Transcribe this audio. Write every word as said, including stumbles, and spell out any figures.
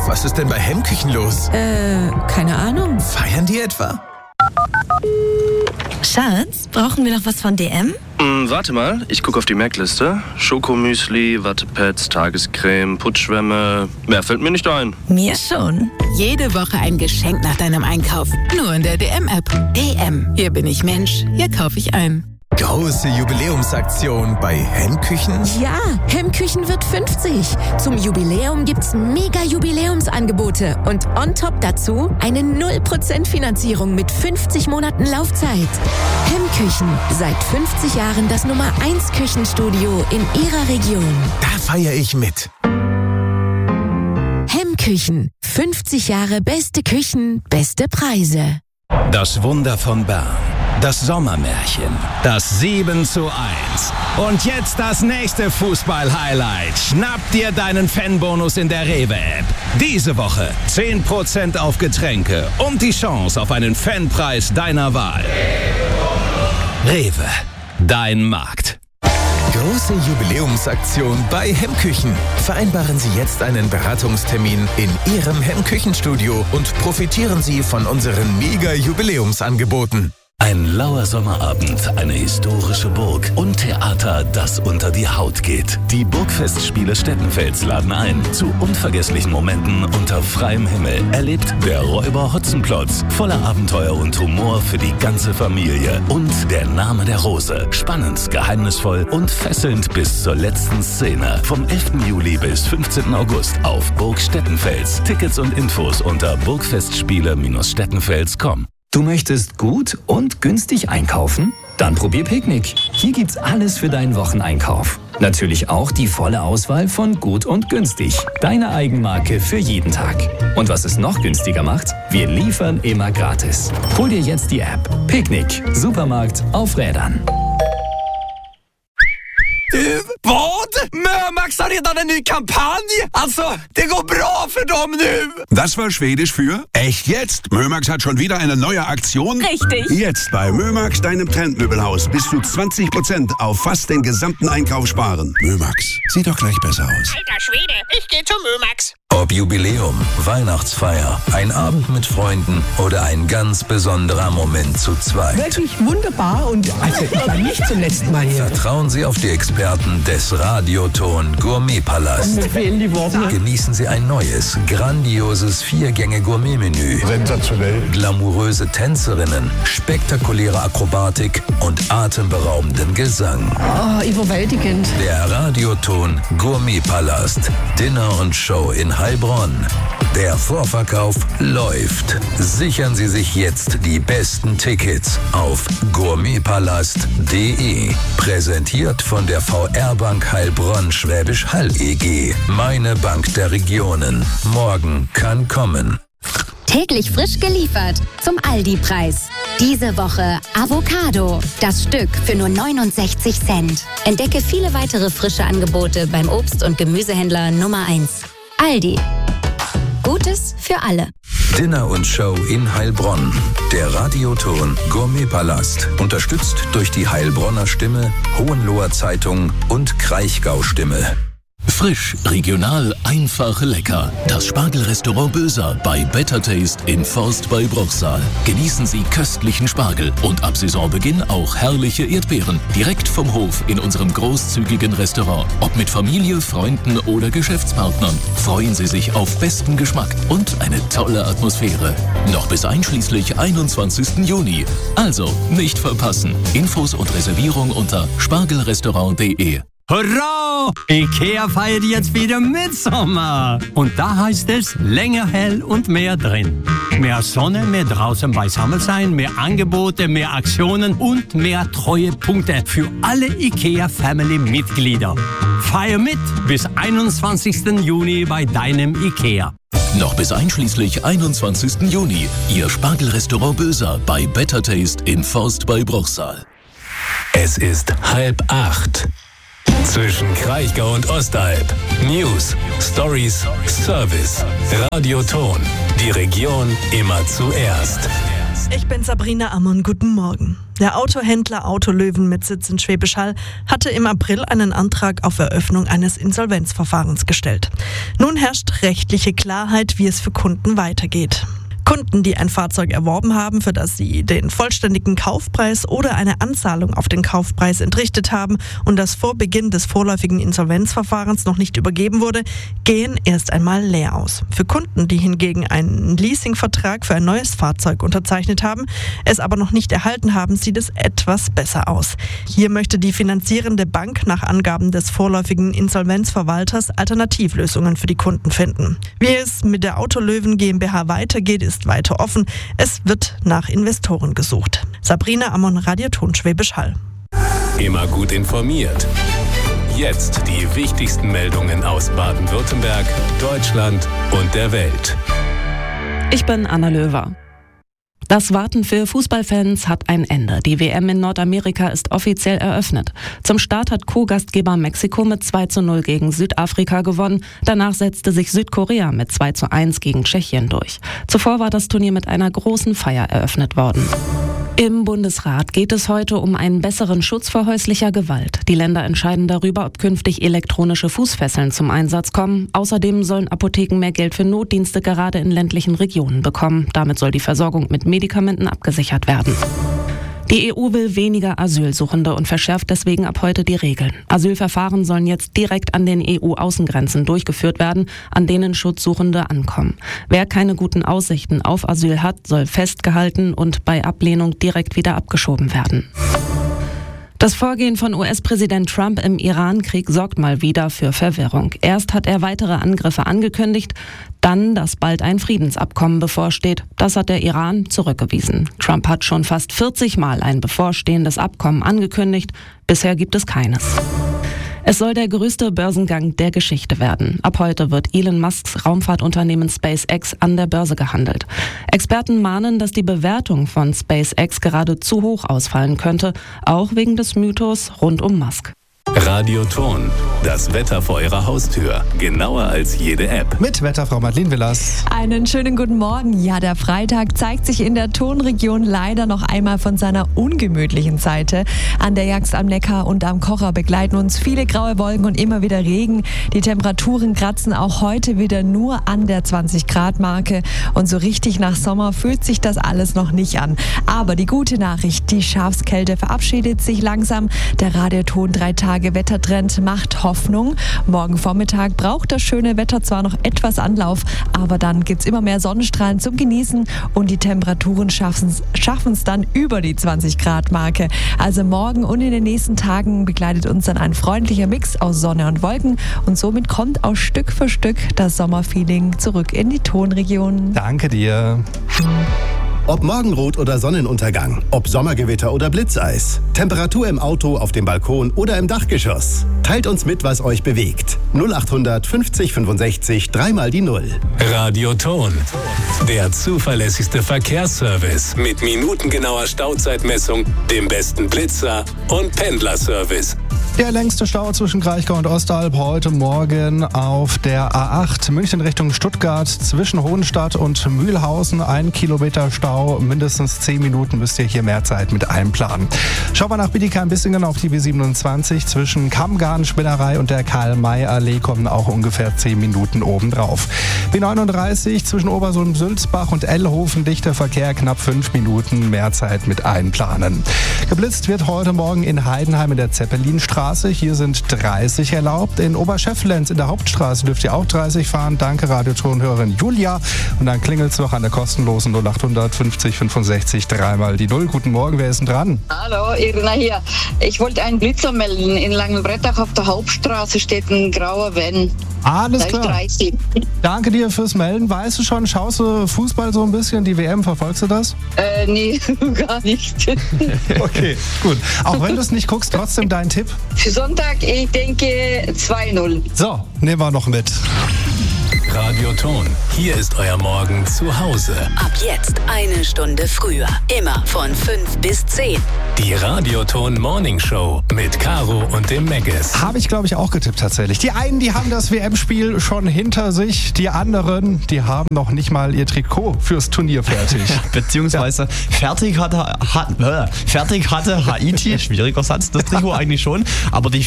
was ist denn bei Hemmküchen los? Äh, keine Ahnung. Feiern die etwa? Schatz, brauchen wir noch was von D M? Hm, warte mal, ich gucke auf die Merkliste. Schokomüsli, Wattepads, Tagescreme, Putzschwämme. Mehr fällt mir nicht ein. Mir schon. Jede Woche ein Geschenk nach deinem Einkauf. Nur in der D M-App. D M. Hier bin ich Mensch. Hier kaufe ich ein. Große Jubiläumsaktion bei Hemmküchen? Ja, Hemmküchen wird fünfzig. Zum Jubiläum gibt's mega Jubiläumsangebote. Und on top dazu eine null Prozent Finanzierung mit fünfzig Monaten Laufzeit. Hemmküchen. Seit fünfzig Jahren das Nummer eins Küchenstudio in Ihrer Region. Da feiere ich mit. Hemmküchen. fünfzig Jahre beste Küchen, beste Preise. Das Wunder von Bern. Das Sommermärchen. Das sieben zu eins. Und jetzt das nächste Fußball-Highlight. Schnapp dir deinen Fanbonus in der Rewe-App. Diese Woche zehn Prozent auf Getränke und die Chance auf einen Fanpreis deiner Wahl. Rewe. Dein Markt. Große Jubiläumsaktion bei Hemmküchen. Vereinbaren Sie jetzt einen Beratungstermin in Ihrem Hemmküchenstudio und profitieren Sie von unseren Mega-Jubiläumsangeboten. Ein lauer Sommerabend, eine historische Burg und Theater, das unter die Haut geht. Die Burgfestspiele Stettenfels laden ein zu unvergesslichen Momenten unter freiem Himmel. Erlebt der Räuber Hotzenplotz, voller Abenteuer und Humor für die ganze Familie. Und der Name der Rose, spannend, geheimnisvoll und fesselnd bis zur letzten Szene. Vom elften Juli bis fünfzehnten August auf Burg Stettenfels. Tickets und Infos unter burgfestspiele Stettenfels punkt com. Du möchtest gut und günstig einkaufen? Dann probier Picknick. Hier gibt's alles für deinen Wocheneinkauf. Natürlich auch die volle Auswahl von gut und günstig. Deine Eigenmarke für jeden Tag. Und was es noch günstiger macht? Wir liefern immer gratis. Hol dir jetzt die App. Picknick. Supermarkt auf Rädern. Du, vad? Mömax har redan en ny kampanj! Alltså, det går bra för dem nu! Das war Schwedisch für echt jetzt. Mömax hat schon wieder eine neue Aktion. Richtig. Jetzt bei Mömax, deinem Trendmöbelhaus, bis zu zwanzig Prozent auf fast den gesamten Einkauf sparen. Mömax, sieht doch gleich besser aus. Alter Schwede, ich geh zum Mömax. Ob Jubiläum, Weihnachtsfeier, ein Abend mit Freunden oder ein ganz besonderer Moment zu zweit. Wirklich wunderbar und also ich war nicht zum letzten Mal hier. Vertrauen Sie auf die Experten des Radioton Gourmetpalast. Mir fehlen die Worte. Genießen Sie ein neues, grandioses Vier-Gänge-Gourmet-Menü. Sensationell. Glamouröse Tänzerinnen, spektakuläre Akrobatik und atemberaubenden Gesang. Oh, überwältigend. Der Radioton Gourmetpalast. Dinner und Show in Heilbronn. Der Vorverkauf läuft. Sichern Sie sich jetzt die besten Tickets auf gourmetpalast punkt de. Präsentiert von der V R-Bank Heilbronn Schwäbisch Hall E G. Meine Bank der Regionen. Morgen kann kommen. Täglich frisch geliefert zum Aldi-Preis. Diese Woche Avocado. Das Stück für nur neunundsechzig Cent. Entdecke viele weitere frische Angebote beim Obst- und Gemüsehändler Nummer eins. Aldi. Gutes für alle. Dinner und Show in Heilbronn. Der Radioton Gourmetpalast. Unterstützt durch die Heilbronner Stimme, Hohenloher Zeitung und Kraichgau Stimme. Frisch, regional, einfach, lecker. Das Spargelrestaurant Böser bei Better Taste in Forst bei Bruchsal. Genießen Sie köstlichen Spargel und ab Saisonbeginn auch herrliche Erdbeeren. Direkt vom Hof in unserem großzügigen Restaurant. Ob mit Familie, Freunden oder Geschäftspartnern. Freuen Sie sich auf besten Geschmack und eine tolle Atmosphäre. Noch bis einschließlich einundzwanzigsten Juni. Also nicht verpassen. Infos und Reservierung unter spargelrestaurant punkt de. Hurra! Ikea feiert jetzt wieder Mitsommer. Und da heißt es länger hell und mehr drin. Mehr Sonne, mehr draußen beisammen sein, mehr Angebote, mehr Aktionen und mehr Treuepunkte für alle Ikea-Family-Mitglieder. Feier mit bis einundzwanzigsten Juni bei deinem Ikea. Noch bis einschließlich einundzwanzigsten Juni. Ihr Spargelrestaurant Böser bei Better Taste in Forst bei Bruchsal. Es ist halb acht. Zwischen Kraichgau und Ostalb. News, Stories, Service. Radioton. Die Region immer zuerst. Ich bin Sabrina Ammon, guten Morgen. Der Autohändler Autolöwen mit Sitz in Schwäbisch Hall hatte im April einen Antrag auf Eröffnung eines Insolvenzverfahrens gestellt. Nun herrscht rechtliche Klarheit, wie es für Kunden weitergeht. Kunden, die ein Fahrzeug erworben haben, für das sie den vollständigen Kaufpreis oder eine Anzahlung auf den Kaufpreis entrichtet haben und das vor Beginn des vorläufigen Insolvenzverfahrens noch nicht übergeben wurde, gehen erst einmal leer aus. Für Kunden, die hingegen einen Leasingvertrag für ein neues Fahrzeug unterzeichnet haben, es aber noch nicht erhalten haben, sieht es etwas besser aus. Hier möchte die finanzierende Bank nach Angaben des vorläufigen Insolvenzverwalters Alternativlösungen für die Kunden finden. Wie es mit der Autolöwen GmbH weitergeht, ist weiter offen. Es wird nach Investoren gesucht. Sabrina Ammon, Radioton Schwäbisch Hall. Immer gut informiert. Jetzt die wichtigsten Meldungen aus Baden-Württemberg, Deutschland und der Welt. Ich bin Anna Löwer. Das Warten für Fußballfans hat ein Ende. Die W M in Nordamerika ist offiziell eröffnet. Zum Start hat Co-Gastgeber Mexiko mit zwei zu null gegen Südafrika gewonnen. Danach setzte sich Südkorea mit zwei zu eins gegen Tschechien durch. Zuvor war das Turnier mit einer großen Feier eröffnet worden. Im Bundesrat geht es heute um einen besseren Schutz vor häuslicher Gewalt. Die Länder entscheiden darüber, ob künftig elektronische Fußfesseln zum Einsatz kommen. Außerdem sollen Apotheken mehr Geld für Notdienste gerade in ländlichen Regionen bekommen. Damit soll die Versorgung mit Medikamenten abgesichert werden. Die E U will weniger Asylsuchende und verschärft deswegen ab heute die Regeln. Asylverfahren sollen jetzt direkt an den E U-Außengrenzen durchgeführt werden, an denen Schutzsuchende ankommen. Wer keine guten Aussichten auf Asyl hat, soll festgehalten und bei Ablehnung direkt wieder abgeschoben werden. Das Vorgehen von U S-Präsident Trump im Iran-Krieg sorgt mal wieder für Verwirrung. Erst hat er weitere Angriffe angekündigt, dann, dass bald ein Friedensabkommen bevorsteht. Das hat der Iran zurückgewiesen. Trump hat schon fast vierzig Mal ein bevorstehendes Abkommen angekündigt. Bisher gibt es keines. Es soll der größte Börsengang der Geschichte werden. Ab heute wird Elon Musks Raumfahrtunternehmen SpaceX an der Börse gehandelt. Experten mahnen, dass die Bewertung von SpaceX gerade zu hoch ausfallen könnte, auch wegen des Mythos rund um Musk. Radioton, das Wetter vor Ihrer Haustür. Genauer als jede App. Mit Wetterfrau Madeleine Villas. Einen schönen guten Morgen. Ja, der Freitag zeigt sich in der Tonregion leider noch einmal von seiner ungemütlichen Seite. An der Jagst am Neckar und am Kocher begleiten uns viele graue Wolken und immer wieder Regen. Die Temperaturen kratzen auch heute wieder nur an der zwanzig Grad Marke. Und so richtig nach Sommer fühlt sich das alles noch nicht an. Aber die gute Nachricht, die Schafskälte verabschiedet sich langsam. Der Radioton drei Tage Wettertrend macht Hoffnung. Morgen Vormittag braucht das schöne Wetter zwar noch etwas Anlauf, aber dann gibt es immer mehr Sonnenstrahlen zum Genießen und die Temperaturen schaffen es dann über die zwanzig Grad Marke. Also morgen und in den nächsten Tagen begleitet uns dann ein freundlicher Mix aus Sonne und Wolken und somit kommt auch Stück für Stück das Sommerfeeling zurück in die Tonregion. Danke dir. Ob Morgenrot oder Sonnenuntergang, ob Sommergewitter oder Blitzeis, Temperatur im Auto, auf dem Balkon oder im Dachgeschoss. Teilt uns mit, was euch bewegt. null achthundert fünfzig fünfundsechzig, dreimal die Null. Radioton, der zuverlässigste Verkehrsservice mit minutengenauer Stauzeitmessung, dem besten Blitzer und Pendlerservice. Der längste Stau zwischen Kraichgau und Ostalb heute Morgen auf der A acht München Richtung Stuttgart zwischen Hohenstadt und Mühlhausen. Ein Kilometer Stau, mindestens zehn Minuten müsst ihr hier mehr Zeit mit einplanen. Schauen wir nach Bietigheim-Bissingen auf die B siebenundzwanzig. Zwischen Kammgarn-Spinnerei und der Karl-May-Allee kommen auch ungefähr zehn Minuten obendrauf. B neununddreißig zwischen Obersulm-Sülzbach und Ellhofen dichter Verkehr, knapp fünf Minuten mehr Zeit mit einplanen. Geblitzt wird heute Morgen in Heidenheim in der Zeppelinstraße. Hier sind dreißig erlaubt. In Oberschefflenz in der Hauptstraße dürft ihr auch dreißig fahren. Danke, Radiotonhörerin Julia. Und dann klingelt es noch an der kostenlosen null achthundert fünfzig fünfundsechzig, dreimal die Null. Guten Morgen, wer ist denn dran? Hallo, Irina hier. Ich wollte einen Blitzer melden. In Langenbrettach auf der Hauptstraße steht ein grauer Van. Alles klar. dreißig. Danke dir fürs Melden. Weißt du schon, schaust du Fußball so ein bisschen? Die W M, verfolgst du das? Äh, nee, gar nicht. Okay, gut. Auch wenn du es nicht guckst, trotzdem dein Tipp? Für Sonntag, ich denke zwei null. So, nehmen wir noch mit. Radioton. Hier ist euer Morgen zu Hause. Ab jetzt eine Stunde früher. Immer von fünf bis zehn. Die Radioton Morning Show mit Caro und dem Megges. Habe ich, glaube ich, auch getippt tatsächlich. Die einen, die haben das W M-Spiel schon hinter sich. Die anderen, die haben noch nicht mal ihr Trikot fürs Turnier fertig. Beziehungsweise ja. fertig hatte, hat, äh, fertig hatte Haiti, schwieriger Satz, das Trikot eigentlich schon. Aber die